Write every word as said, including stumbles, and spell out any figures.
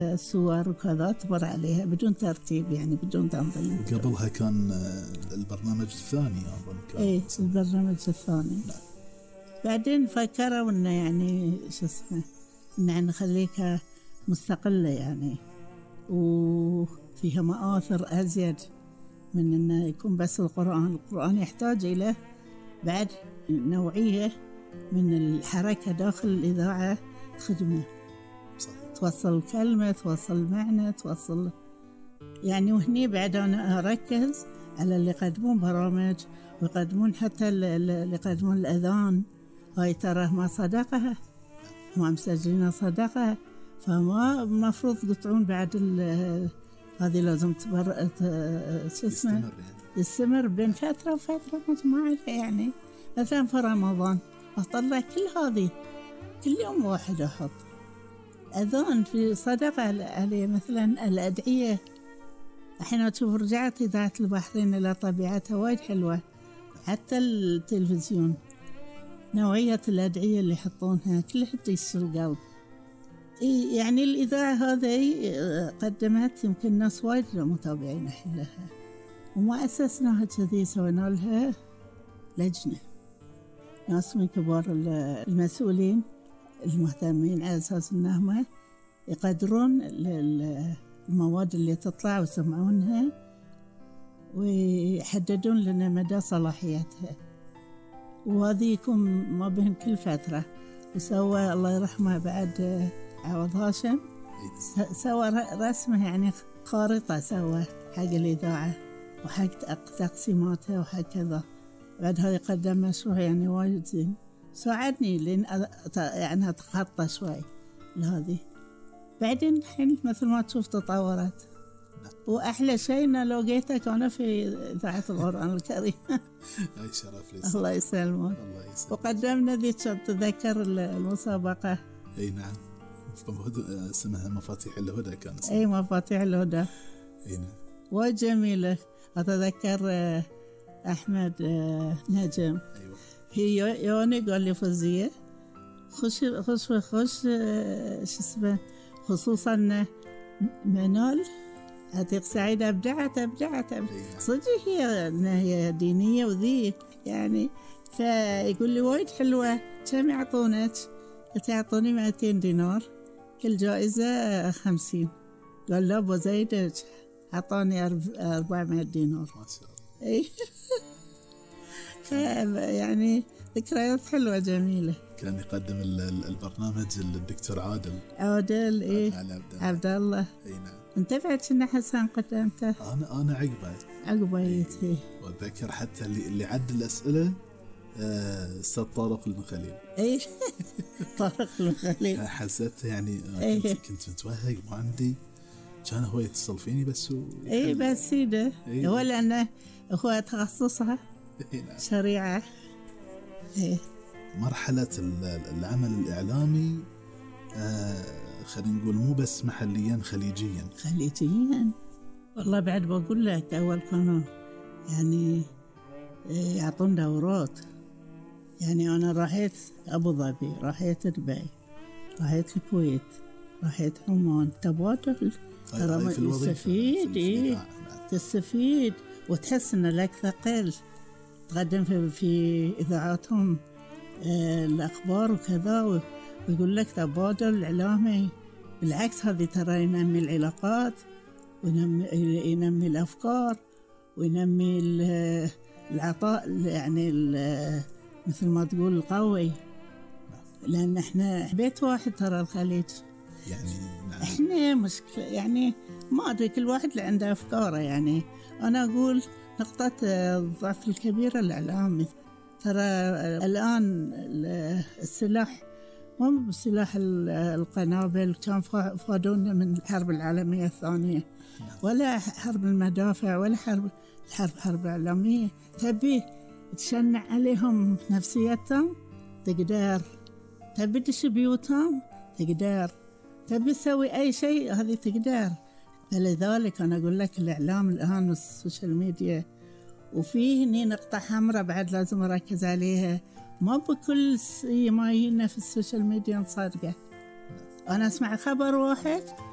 صور وكذا تمر عليها بدون ترتيب يعني بدون تنظيم. قبلها كان البرنامج الثاني أظن كان. إيه البرنامج الثاني. نعم. بعدين فكروا إنه يعني شو اسمه إنه نخليها مستقلة يعني وفيها مآثر أزيد من إنه يكون بس القرآن. القرآن يحتاج إلى بعد نوعية من الحركة داخل الإذاعة خدمة. صحيح. توصل كلمة، توصل معنى، توصل يعني. وهني بعد أنا أركز على اللي يقدمون برامج ويقدمون حتى اللي يقدمون الأذان. هاي ترى ما صدقها، ما مسجلين صدقها، فما مفروض قطعون بعد هذه لازم تبر تستمر تستمر بين فترة وفترة مجموعة يعني. مثلا في رمضان أطلع كل هذه كل يوم واحد أحط أذان في صدقة عليه. مثلا الأدعية الحين أشوف رجعت إذاعة البحرين إلى طبيعتها وايد حلوة. حتى التلفزيون نوعية الأدعية اللي يحطونها كلها تيس القلب. يعني الإذاعة هذه قدمت يمكن ناس وايد متابعين لها، وما أسسناها كذي، سوينا لها لجنة ناس من كبار المسؤولين المهتمين على أساس أنهم يقدرون المواد اللي تطلع ويسمعونها ويحددون لنا مدى صلاحيتها. وهذه يكون ما بين كل فترة. وسوى الله يرحمه بعد عوض هاشم سوى رسمه يعني خارطة سوى حق الإذاعة وحق تقسيماتها وحق كذا. بعد هاي قدم مشروع يعني وايد زين، ساعدني لين يعني أتخطى شوي لهذه. بعدين الحين مثل ما تشوف تطورت. وأحلى شيء إن لوجيتك أنا في إذاعة القرآن الكريم. أي شرف لي. الله يسلمك. الله يسلمك. وقدمنا ذي تذكر المسابقة. أي نعم. اسمها مفاتيح الهدى كان اسمها. أي مفاتيح الهدى. أي نعم. وايد جميلة. أتذكر أحمد نجم. أيوة. هي يوني قال لي فوزية خش خش خش شو اسمه خصوصا منال عتيق سعيد أبدعت أبدعت صدق. هي هي دينية وذي يعني. فيقول لي وايد حلوة، كم يعطونك؟ قلت يعطوني مئتين دينار كل جائزة خمسين. قال لا أبو زيدك عطاني أربعمائة دينار. ما شاء الله. يعني ذكريات حلوة جميلة. كان يقدم البرنامج الدكتور عادل عادل إيه عبد الله. اي نعم. انت بعد كنا حسن قدمته. انا انا عقبه عقبه يتي. واتذكر حتى اللي اللي عد الاسئله استاذ طارق المخليل. اي طارق المخليل. حسيت يعني كنت, كنت متوهق ما عندي، كان هو يتصل فيني بس و... اي بس سيده هو لانه هو تخصصها شريعه. ايه مرحله العمل الاعلامي آه خلينا نقول مو بس محليا، خليجيا. خليجيا والله. بعد بقول لك اول كانوا يعني يعطون دورات. يعني انا راحت ابو ظبي، راحت دبي، راحت الكويت، راحت عمان. تبادل ترى تستفيد. إيه تستفيد وتحس ان لك ثقل. تقدم في, في اذاعاتهم آه الاخبار وكذا، ويقول لك تبادل إعلامي. بالعكس هذه ترى ينمي العلاقات وينمي ينمي الأفكار وينمي العطاء يعني مثل ما تقول القوي. لأن إحنا بيت واحد ترى الخليج يعني. نعم. إحنا مشكلة يعني ما أدري كل واحد اللي عنده أفكاره. يعني أنا أقول نقطة الضعف الكبيرة الإعلامي. ترى الآن السلاح مو بسلاح القنابل كان فادونا من الحرب العالمية الثانية، ولا حرب المدافع ولا حرب الحرب حرب عالمية. تبي تشنع عليهم نفسيتهم تقدر، تبي تدش بيوتهم تقدر، تبي تسوي أي شيء هذه تقدر. فلذلك أنا أقول لك الإعلام الآن والسوشيال ميديا، وفيه هني نقطة حمراء بعد لازم أركز عليها. ما بكل ما يجينا في السوشيال ميديا نصدقه. أنا أسمع خبر واحد